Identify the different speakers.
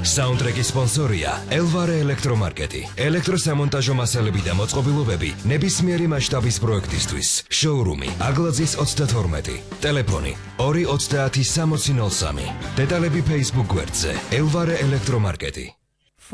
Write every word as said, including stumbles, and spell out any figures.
Speaker 1: საუნდტრეკის სპონსორია ელვარე ელექტრომარკეტი. ელექტროსამონტაჟო მასალები და მოწყობილობები ნებისმიერი მასშტაბის პროექტისთვის. შოურუმი აგლაძის ოცდათორმეტი. ტელეფონი ორი ოცდაათი სამოცი ნოლ სამი. დეტალები Facebook გვერდზე ელვარე ელექტრომარკეტი.